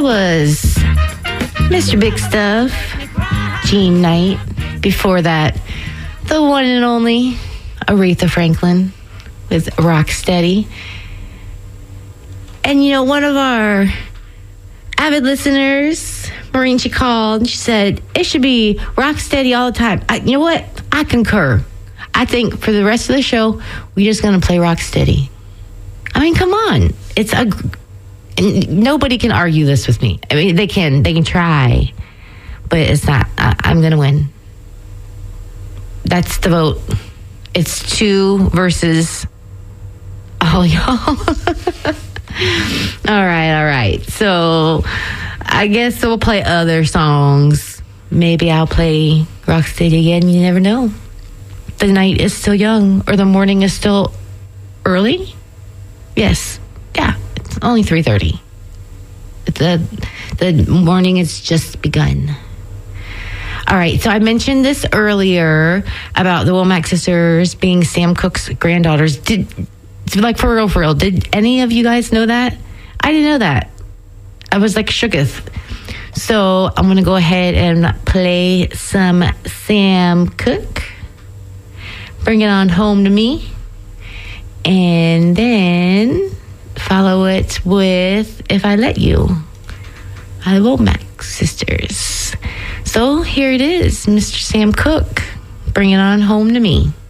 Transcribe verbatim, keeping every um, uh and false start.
That was Mister Big Stuff, Gene Knight. Before that, the one and only Aretha Franklin with Rocksteady. And you know, one of our avid listeners, Maureen, she called and she said, it should be Rocksteady all the time. I, you know what? I concur. I think for the rest of the show, we're just going to play Rocksteady. I mean, come on. It's a... Nobody can argue this with me. I mean, they can. They can try. But it's not... I, I'm going to win. That's the vote. It's two versus... Oh, y'all. all right, all right. So, I guess we'll play other songs. Maybe I'll play Rocksteady again. You never know. The night is still young, or the morning is still early? Yes. Yeah. It's only three thirty. The, the morning has just begun. All right. So I mentioned this earlier about the Womack sisters being Sam Cooke's granddaughters. Did... Like, for real, for real. Did any of you guys know that? I didn't know that. I was like shooketh. So I'm going to go ahead and play some Sam Cooke. Bring it on home to me. And then follow it with If I Let You by the Womack sisters. So here it is, Mister Sam Cooke. Bring it on home to me.